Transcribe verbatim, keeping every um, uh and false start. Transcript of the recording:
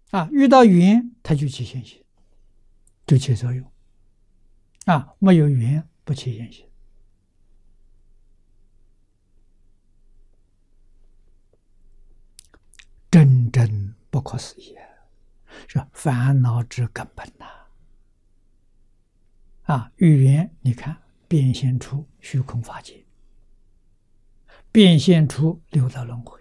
啊，遇到缘它就起现行，就起作用。啊，没有缘不起现行。真正不可思议，是烦恼之根本呐！啊，语言你看变现出虚空法界，变现出六道轮回。